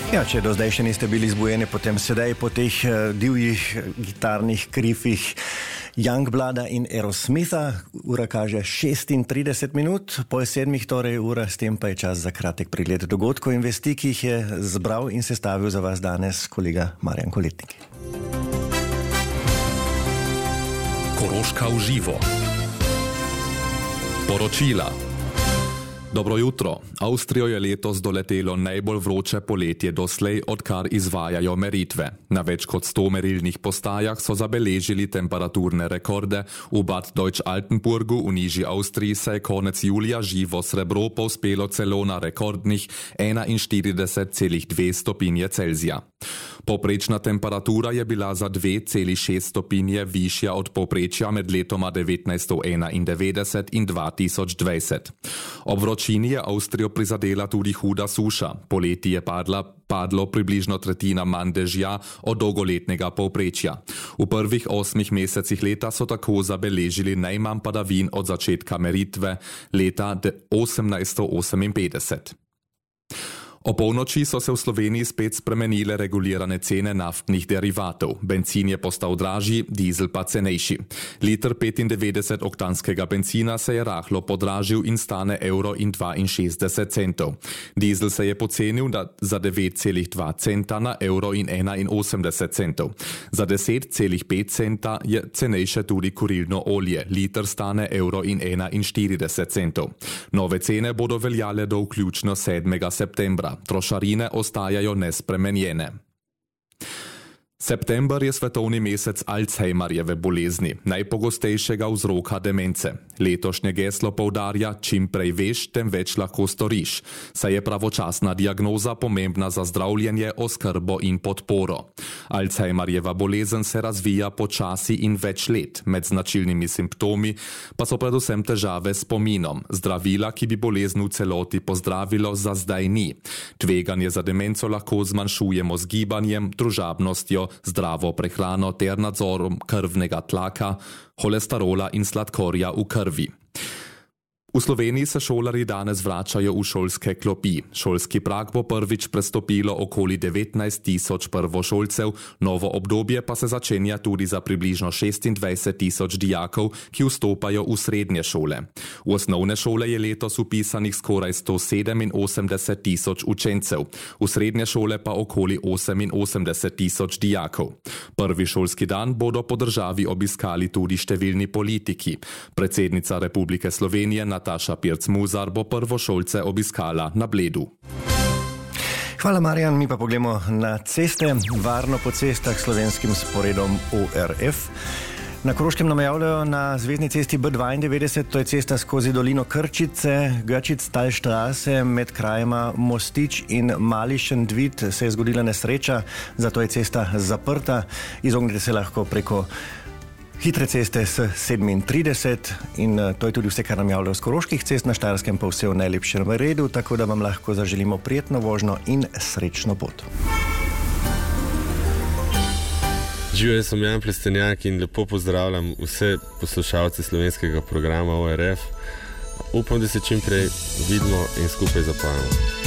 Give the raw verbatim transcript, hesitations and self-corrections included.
Ja, če do zdaj še niste bili zbujeni, potem sedaj po teh uh, divjih gitarnih krifih Youngblooda in Aerosmitha, ura kaže šestintrideset minut, pol sedmih torej ura, s tem pa je čas za kratek pregled dogodkov in vesti, ki jih je zbral in sestavil za vas danes kolega Marjan Koletnik. Koroška v živo. Poročila. Dobro jutro. Avstrijo je letos doletelo najbolj vroče poletje doslej, odkar izvajajo meritve. Na več kot sto merilnih postajah so zabeležili temperaturne rekorde. V Bad Deutsch-Altenburgu v nižji Avstriji se je konec julija živo srebro povzpelo celo na rekordnih enainštirideset celih dve stopinje Celzija. Poprečna temperatura je bila za dve celih šest stopinje višja od povprečja med letoma devetnajststo enaindevetdeset in dva tisoč dvajset. Ob vročini je Avstrijo prizadela tudi huda suša. Poleti je padla, padlo približno tretjina manj dežja od dolgoletnega povprečja. V prvih osmih mesecih leta so tako zabeležili najmanj padavin od začetka meritve leta osemnajststo oseminpetdeset. O polnoči so se v Sloveniji spet spremenile regulirane cene naftnih derivatov. Bencin je postal dražji, dizel pa cenejši. Liter petindevetdeset oktanskega bencina se je rahlo podražil in stane evro in dvainšestdeset centov. Dizel se je pocenil za devet celih dva centa na evro in enainosemdeset centov. Za deset celih pet centa je cenejše tudi kurilno olje. Liter stane evro in enainštirideset centov. Nove cene bodo veljale do vključno sedmega septembra. Trošarine ostajajo nespremenjene. September je svetovni mesec Alzheimerjeve bolezni, najpogostejšega vzroka demence. Letošnje geslo poudarja: čim prej veš, tem več lahko storiš, saj je pravočasna diagnoza pomembna za zdravljenje, oskrbo in podporo. Alzheimerjeva bolezen se razvija počasi in več let, med značilnimi simptomi pa so predvsem težave s spominom. Zdravila, ki bi bolezen v celoti pozdravilo, za zdaj ni. Tveganje za demenco lahko zmanjšujemo z gibanjem, družabnostjo, zdravo prehrano ter nadzorom krvnega tlaka, holesterola in sladkorja v krvi. V Sloveniji se šolarji danes vračajo v šolske klopi. Šolski prag bo prvič prestopilo okoli devetnajst tisoč prvošolcev, novo obdobje pa se začenja tudi za približno šestindvajset tisoč dijakov, ki vstopajo v srednje šole. V osnovne šole je letos vpisanih skoraj sto sedeminosemdeset tisoč učencev, v srednje šole pa okoli oseminosemdeset tisoč dijakov. Prvi šolski dan bodo po državi obiskali tudi številni politiki. Predsednica Republike Slovenije Nataša Pirc-Musar bo prvošolce obiskala na Bledu. Hvala, Marjan. Mi pa pogledamo na ceste. Varno po cestah s slovenskim sporedom O R F. Na Koroškem nam javljajo na zvezni cesti B dvaindevetdeset, to je cesta skozi dolino Krčice, Grčic-Talštrase, med krajema Mostič in Mali Šentvid se je zgodila nesreča, zato je cesta zaprta. Izognite se lahko preko hitre ceste S sedemintrideset in to je tudi vse, kar nam javljajo z koroških cest, na Štajerskem pa vse v najlepšem redu, tako da vam lahko zaželimo prijetno vožnjo in srečno pot. Živijo, jaz sem Jan Plestenjak in lepo pozdravljam vse poslušalce slovenskega programa O R F. Upam, da se čim prej vidimo in skupaj zapojemo.